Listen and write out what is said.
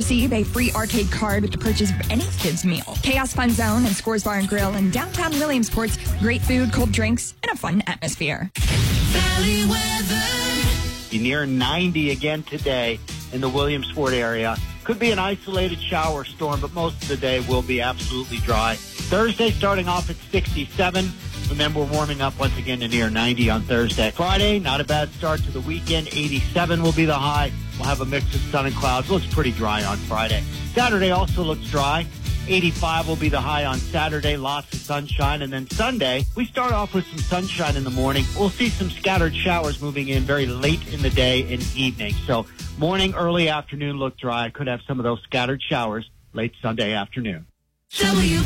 receive a free arcade card with the purchase of any kids' meal. Chaos Fun Zone and Scores Bar and Grill in downtown Williamsport's great food, cold drinks, and a fun atmosphere. Valley weather. You're near 90 again today in the Williamsport area. Could be an isolated shower storm, but most of the day will be absolutely dry. Thursday starting off at 67, and then we're warming up once again to near 90 on Thursday. Friday, not a bad start to the weekend. 87 will be the high. We'll have a mix of sun and clouds. Looks pretty dry on Friday. Saturday also looks dry. 85 will be the high on Saturday, lots of sunshine. And then Sunday, we start off with some sunshine in the morning. We'll see some scattered showers moving in very late in the day and evening. So morning, early afternoon look dry. Could have some of those scattered showers late Sunday afternoon. WPLZ.